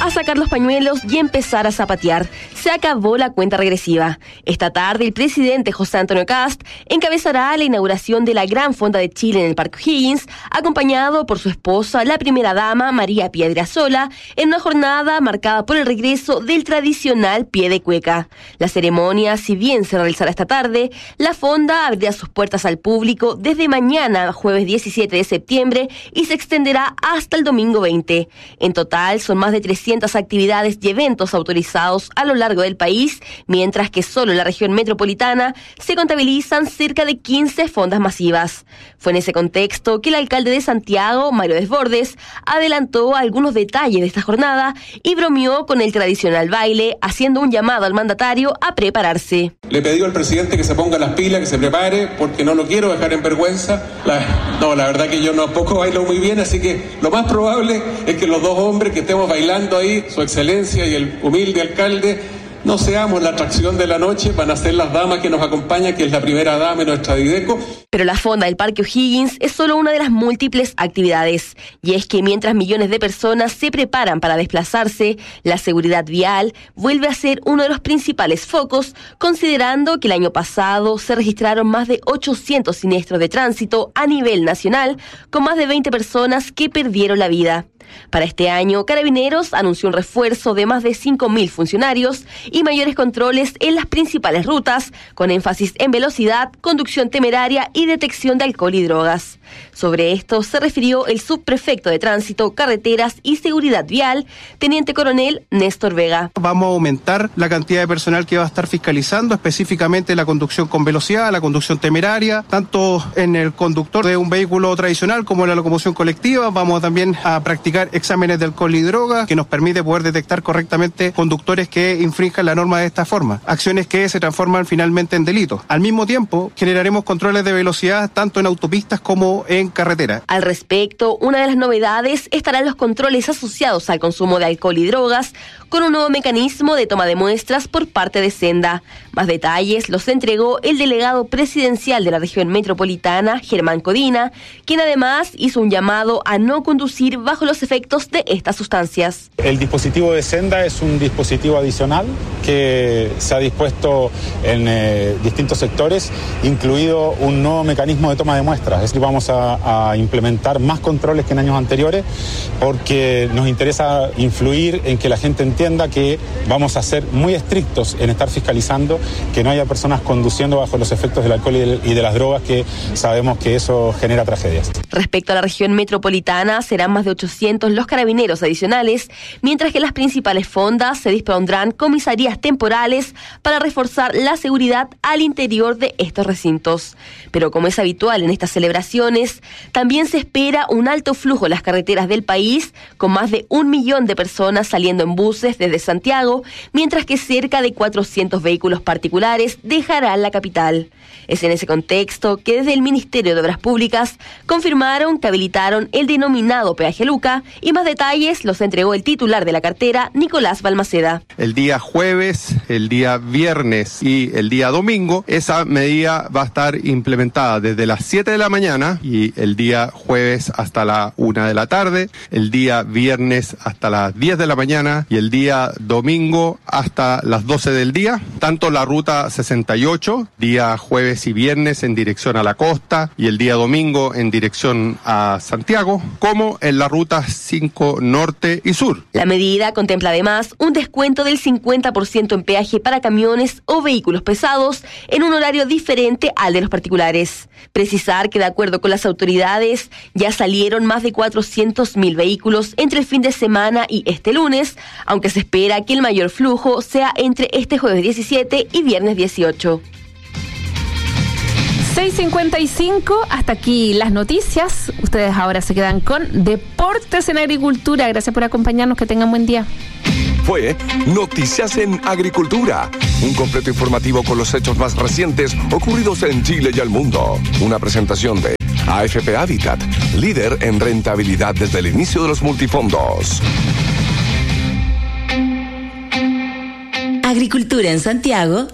a sacar los pañuelos y empezar a zapatear. Se acabó la cuenta regresiva. Esta tarde el presidente José Antonio Kast encabezará la inauguración de la Gran Fonda de Chile en el Parque O'Higgins, acompañado por su esposa, la primera dama María Piedrasola, en una jornada marcada por el regreso del tradicional pie de cueca. La ceremonia, si bien se realizará esta tarde, la fonda abrirá sus puertas al público desde mañana, jueves 17 de septiembre, y se extenderá hasta el domingo 20. En total, son más de 300 actividades y eventos autorizados a lo largo del país, mientras que solo en la región metropolitana se contabilizan cerca de 15 fondas masivas. Fue en ese contexto que el alcalde de Santiago, Mario Desbordes, adelantó algunos detalles de esta jornada y bromeó con el tradicional baile, haciendo un llamado al mandatario a prepararse. Le pedí al presidente que se ponga las pilas, que se prepare, porque no lo quiero dejar en vergüenza. La verdad que yo tampoco bailo muy bien, así que lo más probable es que los dos hombres que estemos bailando ahí, su excelencia y el humilde alcalde, no seamos la atracción de la noche, van a ser las damas que nos acompañan, que es la primera dama de nuestra Dideco. Pero la fonda del Parque O'Higgins es solo una de las múltiples actividades. Y es que mientras millones de personas se preparan para desplazarse, la seguridad vial vuelve a ser uno de los principales focos, considerando que el año pasado se registraron más de 800 siniestros de tránsito a nivel nacional, con más de 20 personas que perdieron la vida. Para este año, Carabineros anunció un refuerzo de más de 5.000 funcionarios y mayores controles en las principales rutas, con énfasis en velocidad, conducción temeraria y detección de alcohol y drogas. Sobre esto se refirió el subprefecto de Tránsito, Carreteras y Seguridad Vial, Teniente Coronel Néstor Vega. Vamos a aumentar la cantidad de personal que va a estar fiscalizando, específicamente la conducción con velocidad, la conducción temeraria, tanto en el conductor de un vehículo tradicional como en la locomoción colectiva. Vamos también a practicar exámenes de alcohol y droga que nos permite poder detectar correctamente conductores que infrinjan la norma de esta forma, acciones que se transforman finalmente en delitos. Al mismo tiempo, generaremos controles de velocidad tanto en autopistas como en carretera. Al respecto, una de las novedades estarán los controles asociados al consumo de alcohol y drogas, con un nuevo mecanismo de toma de muestras por parte de Senda. Más detalles los entregó el delegado presidencial de la región metropolitana, Germán Codina, quien además hizo un llamado a no conducir bajo los efectos de estas sustancias. El dispositivo de Senda es un dispositivo adicional que se ha dispuesto en distintos sectores, incluido un nuevo mecanismo de toma de muestras. Es decir, vamos a implementar más controles que en años anteriores porque nos interesa influir en que la gente entienda que vamos a ser muy estrictos en estar fiscalizando que no haya personas conduciendo bajo los efectos del alcohol y de las drogas, que sabemos que eso genera tragedias. Respecto a la región metropolitana, serán más de 800 los carabineros adicionales, mientras que en las principales fondas se dispondrán comisarías temporales para reforzar la seguridad al interior de estos recintos. Pero como es habitual en estas celebraciones, también se espera un alto flujo en las carreteras del país, con más de 1 millón de personas saliendo en buses desde Santiago, mientras que cerca de 400 vehículos particulares dejarán la capital. Es en ese contexto que desde el Ministerio de Obras Públicas confirmaron que habilitaron el denominado peaje Luca, y más detalles los entregó el titular de la cartera, Nicolás Balmaceda. El día jueves, el día viernes y el día domingo, esa medida va a estar implementada desde las 7 de la mañana y el día jueves hasta la 1 de la tarde, el día viernes hasta las 10 de la mañana y el día domingo hasta las 12 del día. Tanto la ruta 68, día jueves y viernes en dirección a la costa y el día domingo en dirección a Santiago, como en la ruta 5 norte y sur. La medida contempla además un descuento del 50% en peaje para camiones o vehículos pesados en un horario diferente al de los particulares. Precisar que de acuerdo con las autoridades ya salieron más de 400.000 vehículos entre el fin de semana y este lunes, aunque se espera que el mayor flujo sea entre este jueves 17 y viernes 18. 6:55, hasta aquí las noticias. Ustedes ahora se quedan con Deportes en Agricultura. Gracias por acompañarnos, que tengan buen día. Fue Noticias en Agricultura, un completo informativo con los hechos más recientes ocurridos en Chile y el mundo. Una presentación de AFP Habitat, líder en rentabilidad desde el inicio de los multifondos. Agricultura en Santiago,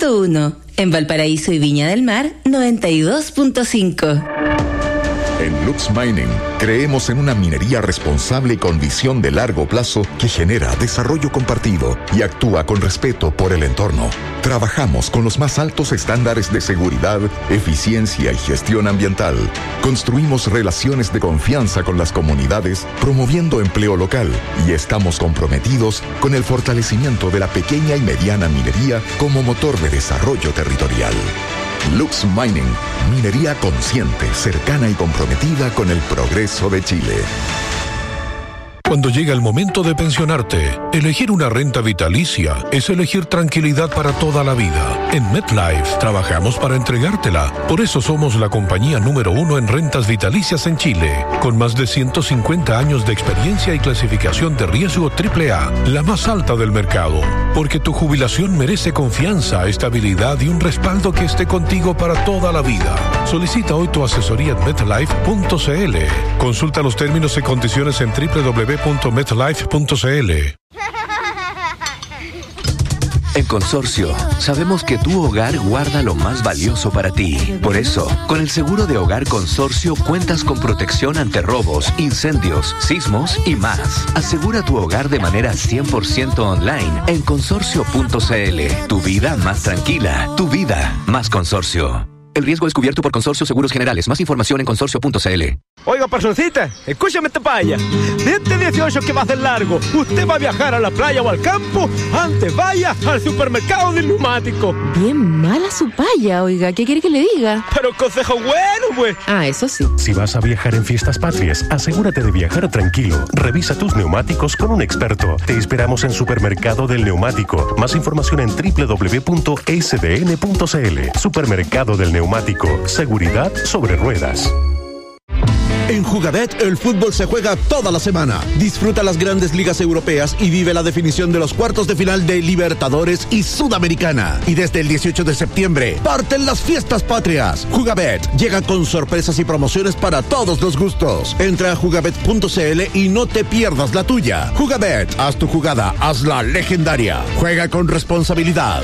92.1. En Valparaíso y Viña del Mar, 92.5. En Lux Mining, creemos en una minería responsable con visión de largo plazo que genera desarrollo compartido y actúa con respeto por el entorno. Trabajamos con los más altos estándares de seguridad, eficiencia y gestión ambiental. Construimos relaciones de confianza con las comunidades, promoviendo empleo local, y estamos comprometidos con el fortalecimiento de la pequeña y mediana minería como motor de desarrollo territorial. Lux Mining, minería consciente, cercana y comprometida con el progreso de Chile. Cuando llega el momento de pensionarte, elegir una renta vitalicia es elegir tranquilidad para toda la vida. En MetLife trabajamos para entregártela. Por eso somos la compañía número 1 en rentas vitalicias en Chile, con más de 150 años de experiencia y clasificación de riesgo AAA, la más alta del mercado. Porque tu jubilación merece confianza, estabilidad y un respaldo que esté contigo para toda la vida. Solicita hoy tu asesoría en MetLife.cl. Consulta los términos y condiciones en www.metlife.cl. En Consorcio, sabemos que tu hogar guarda lo más valioso para ti. Por eso, con el seguro de hogar Consorcio cuentas con protección ante robos, incendios, sismos y más. Asegura tu hogar de manera 100% online en consorcio.cl. Tu vida más tranquila, tu vida más Consorcio. El riesgo es cubierto por Consorcio Seguros Generales. Más información en consorcio.cl. Oiga, personcita, escúchame esta paya. De este 18 que va a ser largo, usted va a viajar a la playa o al campo, antes vaya al supermercado del neumático. Bien mala su paya, oiga. ¿Qué quiere que le diga? Pero consejo bueno, pues. Ah, eso sí. Si vas a viajar en Fiestas Patrias, asegúrate de viajar tranquilo. Revisa tus neumáticos con un experto. Te esperamos en Supermercado del Neumático. Más información en www.sdn.cl. Supermercado del Neumático. Seguridad sobre ruedas. En Jugabet, el fútbol se juega toda la semana. Disfruta las grandes ligas europeas y vive la definición de los cuartos de final de Libertadores y Sudamericana. Y desde el 18 de septiembre, parten las fiestas patrias. Jugabet llega con sorpresas y promociones para todos los gustos. Entra a jugabet.cl y no te pierdas la tuya. Jugabet, haz tu jugada, hazla legendaria. Juega con responsabilidad.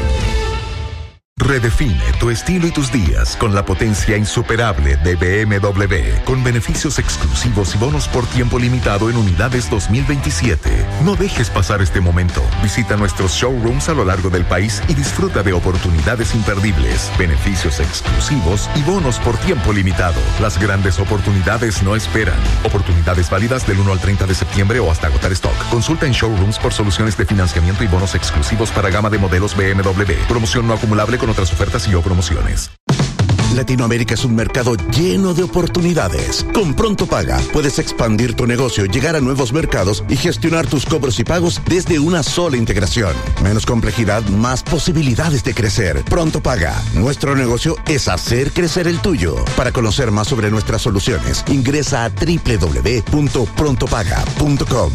Redefine tu estilo y tus días con la potencia insuperable de BMW, con beneficios exclusivos y bonos por tiempo limitado en unidades 2027. No dejes pasar este momento. Visita nuestros showrooms a lo largo del país y disfruta de oportunidades imperdibles, beneficios exclusivos y bonos por tiempo limitado. Las grandes oportunidades no esperan. Oportunidades válidas del 1 al 30 de septiembre o hasta agotar stock. Consulta en showrooms por soluciones de financiamiento y bonos exclusivos para gama de modelos BMW. Promoción no acumulable con otras ofertas y o promociones. Latinoamérica es un mercado lleno de oportunidades. Con Pronto Paga puedes expandir tu negocio, llegar a nuevos mercados y gestionar tus cobros y pagos desde una sola integración. Menos complejidad, más posibilidades de crecer. Pronto Paga. Nuestro negocio es hacer crecer el tuyo. Para conocer más sobre nuestras soluciones, ingresa a www.prontopaga.com.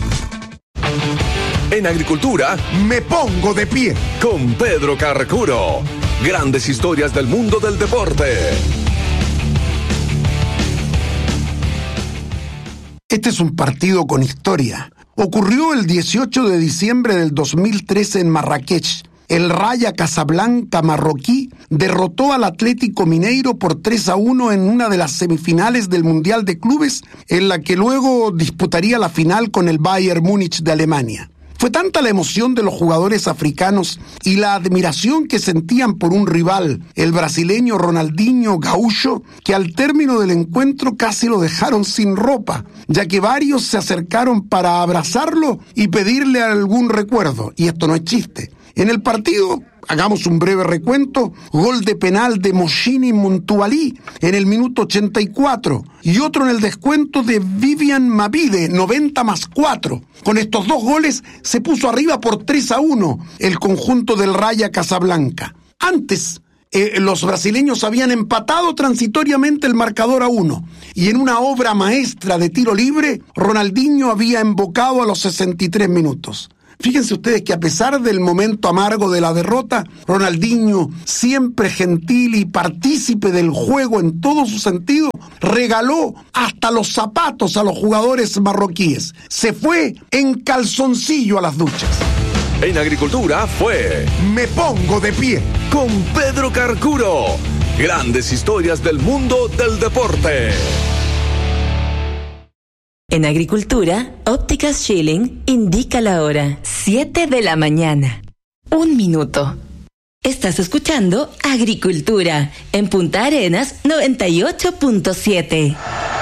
En agricultura, me pongo de pie con Pedro Carcuro. Grandes historias del mundo del deporte. Este es un partido con historia. Ocurrió el 18 de diciembre del 2013 en Marrakech. El Raja Casablanca marroquí derrotó al Atlético Mineiro por 3-1 en una de las semifinales del Mundial de Clubes, en la que luego disputaría la final con el Bayern Múnich de Alemania. Fue tanta la emoción de los jugadores africanos y la admiración que sentían por un rival, el brasileño Ronaldinho Gaúcho, que al término del encuentro casi lo dejaron sin ropa, ya que varios se acercaron para abrazarlo y pedirle algún recuerdo, y esto no es chiste. En el partido, hagamos un breve recuento: gol de penal de Moshini Montouali en el minuto 84 y otro en el descuento de Vivian Mabide, 90+4. Con estos dos goles se puso arriba por 3-1 el conjunto del Raja Casablanca. Antes, los brasileños habían empatado transitoriamente el marcador a 1, y en una obra maestra de tiro libre, Ronaldinho había embocado a los 63 minutos. Fíjense ustedes que a pesar del momento amargo de la derrota, Ronaldinho, siempre gentil y partícipe del juego en todo su sentido, regaló hasta los zapatos a los jugadores marroquíes. Se fue en calzoncillo a las duchas. En agricultura fue Me Pongo de Pie con Pedro Carcuro. Grandes historias del mundo del deporte. En agricultura, Ópticas Schilling indica la hora 7 de la mañana. 1 minuto. Estás escuchando Agricultura en Punta Arenas 98.7.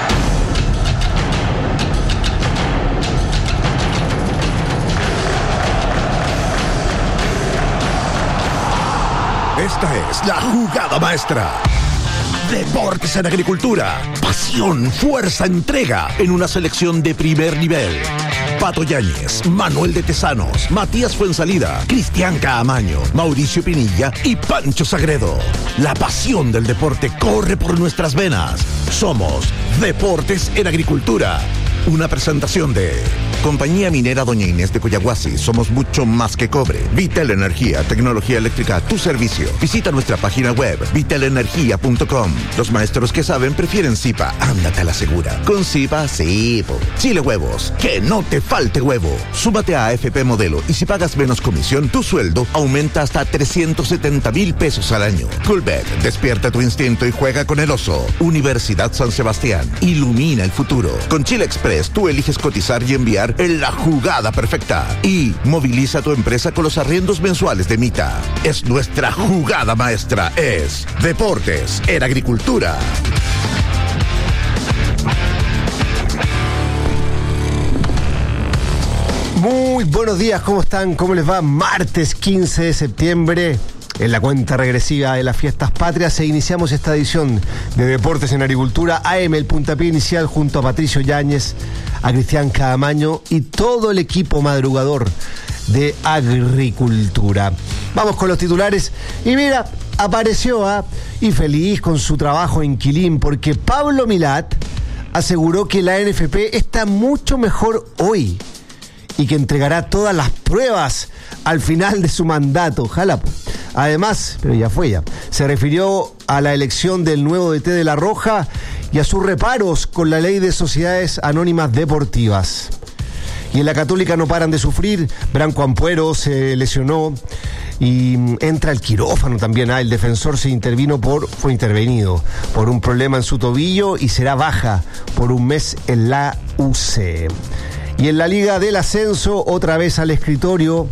Esta es la jugada maestra. Deportes en agricultura. Pasión, fuerza, entrega en una selección de primer nivel. Pato Yáñez, Manuel de Tesanos, Matías Fuensalida, Cristian Caamaño, Mauricio Pinilla y Pancho Sagredo. La pasión del deporte corre por nuestras venas. Somos Deportes en Agricultura. Una presentación de Compañía Minera Doña Inés de Coyahuasi. Somos mucho más que cobre. Vitel Energía, tecnología eléctrica a tu servicio. Visita nuestra página web vitelenergia.com. Los maestros que saben prefieren Zipa. Ándate a la segura. Con Zipa, sí. Chile Huevos. Que no te falte huevo. Súmate a AFP Modelo y si pagas menos comisión, tu sueldo aumenta hasta 370,000 pesos al año. Coolbet, despierta tu instinto y juega con el oso. Universidad San Sebastián. Ilumina el futuro. Con Chile Express, tú eliges cotizar y enviar en la jugada perfecta. Y moviliza tu empresa con los arriendos mensuales de Mita. Es nuestra jugada maestra. Es Deportes en Agricultura. Muy buenos días, ¿cómo están? ¿Cómo les va? Martes 15 de septiembre. En la cuenta regresiva de las fiestas patrias iniciamos esta edición de Deportes en Agricultura AM, el puntapié inicial junto a Patricio Yáñez, a Cristian Caamaño y todo el equipo madrugador de Agricultura. Vamos con los titulares y mira, apareció y feliz con su trabajo en Quilín porque Pablo Milat aseguró que la NFP está mucho mejor hoy y que entregará todas las pruebas al final de su mandato. Ojalá. Además, pero ya fue ya, se refirió a la elección del nuevo DT de La Roja y a sus reparos con la ley de sociedades anónimas deportivas. Y en la Católica no paran de sufrir. Branco Ampuero se lesionó y entra al quirófano también. El defensor fue intervenido por un problema en su tobillo y será baja por un mes en la UC. Y en la Liga del Ascenso, otra vez al escritorio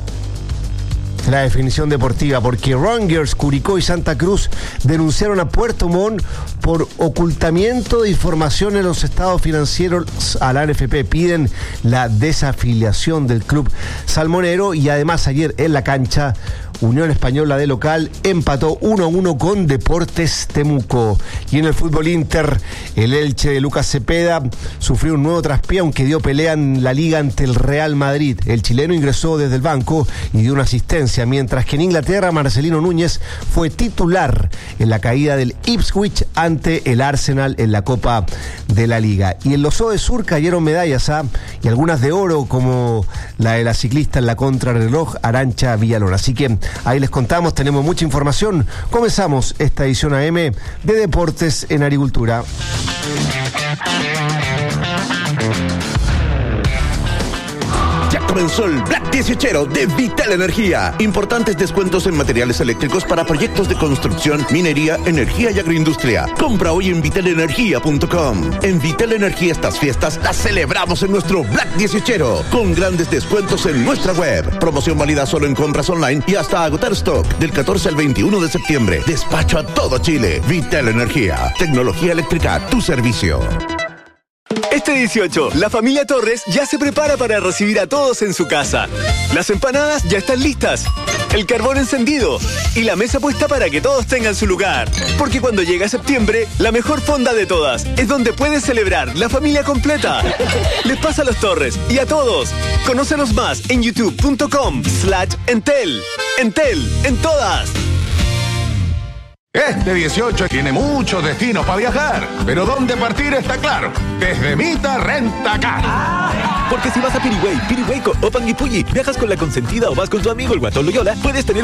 la definición deportiva, porque Rangers, Curicó y Santa Cruz denunciaron a Puerto Montt por ocultamiento de información en los estados financieros a la NFP. Piden la desafiliación del club salmonero y además ayer en la cancha Unión Española de local empató 1-1 con Deportes Temuco. Y en el fútbol Inter, el Elche de Lucas Cepeda sufrió un nuevo traspié, aunque dio pelea en la liga ante el Real Madrid. El chileno ingresó desde el banco y dio una asistencia, mientras que en Inglaterra Marcelino Núñez fue titular en la caída del Ipswich ante el Arsenal en la Copa de la Liga. Y en los ODE Sur cayeron medallas y algunas de oro, como la de la ciclista en la contrarreloj Arantxa Villalón. Así que ahí les contamos, tenemos mucha información. Comenzamos esta edición AM de Deportes en Agricultura. Ya comenzó el Black 18 de Vitel Energía. Importantes descuentos en materiales eléctricos para proyectos de construcción, minería, energía y agroindustria. Compra hoy en vitelenergia.com. En Vitel Energía estas fiestas las celebramos en nuestro Black 18 con grandes descuentos en nuestra web. Promoción válida solo en compras online y hasta agotar stock del 14 al 21 de septiembre. Despacho a todo Chile. Vitel Energía. Tecnología eléctrica a tu servicio. Este 18, la familia Torres ya se prepara para recibir a todos en su casa. Las empanadas ya están listas, el carbón encendido y la mesa puesta para que todos tengan su lugar. Porque cuando llega septiembre, la mejor fonda de todas es donde puedes celebrar la familia completa. Les pasa a los Torres y a todos. Conócenos más en youtube.com/Entel. Entel, en todas. Este 18 tiene muchos destinos para viajar, pero ¿dónde partir está claro? Desde Mita Rentacar. Porque si vas a Pirihuey, Pirihueco o Panguipulli, viajas con la consentida o vas con tu amigo el Guatón Loyola, puedes tener